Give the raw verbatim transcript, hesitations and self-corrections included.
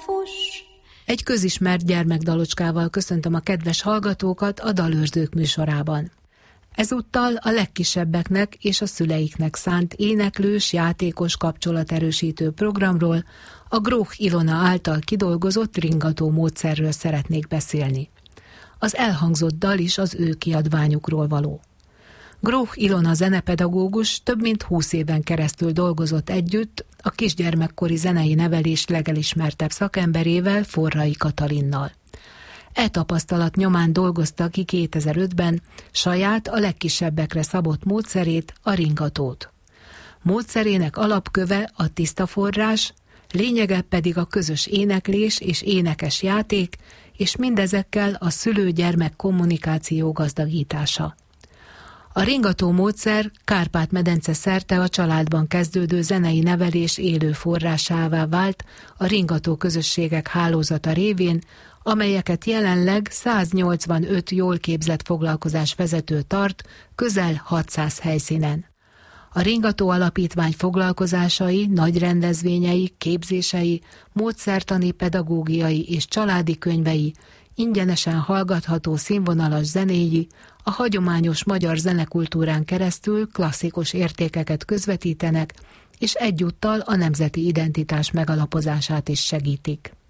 fuss. Egy közismert gyermekdalocskával köszöntöm a kedves hallgatókat a Dalőrzők műsorában. Ezúttal a legkisebbeknek és a szüleiknek szánt éneklős, játékos kapcsolaterősítő programról, a Gróch Ilona által kidolgozott ringató módszerről szeretnék beszélni. Az elhangzott dal is az ő kiadványukról való. Gróch Ilona zenepedagógus több mint húsz éven keresztül dolgozott együtt a kisgyermekkori zenei nevelés legelismertebb szakemberével, Forrai Katalinnal. E tapasztalat nyomán dolgozta ki kétezer-ötben saját, a legkisebbekre szabott módszerét, a ringatót. Módszerének alapköve a tiszta forrás, lényege pedig a közös éneklés és énekes játék, és mindezekkel a szülő-gyermek kommunikáció gazdagítása. A ringató módszer Kárpát-medence szerte a családban kezdődő zenei nevelés élő forrásává vált a ringató közösségek hálózata révén, amelyeket jelenleg száznyolcvanöt jól képzett foglalkozásvezető tart közel hatszáz helyszínen. A Ringató Alapítvány foglalkozásai, nagy rendezvényei, képzései, módszertani, pedagógiai és családi könyvei, ingyenesen hallgatható színvonalas zenéi, a hagyományos magyar zenekultúrán keresztül klasszikus értékeket közvetítenek, és egyúttal a nemzeti identitás megalapozását is segítik.